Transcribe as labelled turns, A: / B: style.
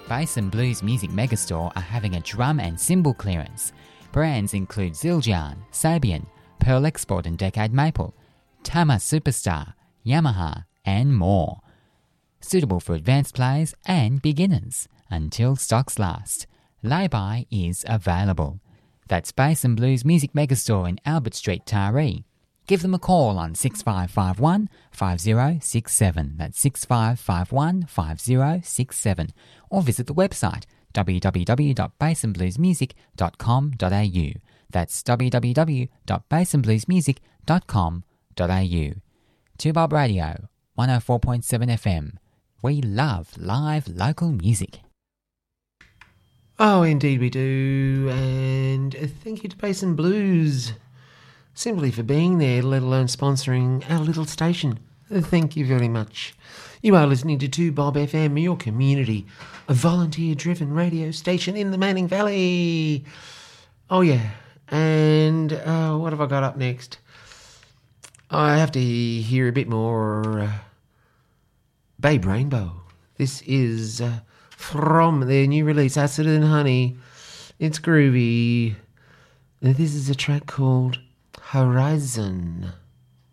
A: Bass and Blues Music Megastore are having a drum and cymbal clearance. Brands include Zildjian, Sabian, Pearl Export and Decade Maple, Tama Superstar, Yamaha, and more. Suitable for advanced players and beginners until stocks last. Lay-by is available. That's Bass and Blues Music Megastore in Albert Street, Taree. Give them a call on 6551 5067. That's 6551 5067. Or visit the website www.bassandbluesmusic.com.au. That's www.bassandbluesmusic.com.au. 2Bob Radio, 104.7 FM. We love live local music.
B: Oh, indeed we do. And thank you to Bass and Blues simply for being there, let alone sponsoring our little station. Thank you very much. You are listening to 2Bob FM, your community, a volunteer-driven radio station in the Manning Valley. Oh, yeah. And what have I got up next? I have to hear a bit more Babe Rainbow. This is from their new release, Acid and Honey. It's groovy. This is a track called Horizon.